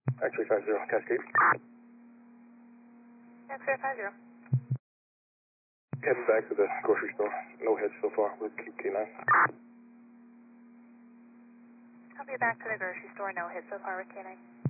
X-ray 50, Cascade. X-ray 50. Heading back to the grocery store. No hits so far with K9. Copy back to the grocery store. No hit so far with K9.